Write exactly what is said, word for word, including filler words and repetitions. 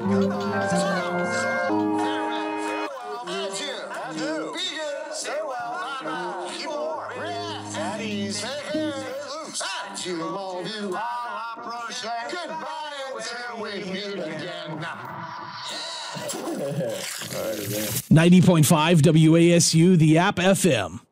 ninety point five W A S U, the App F M.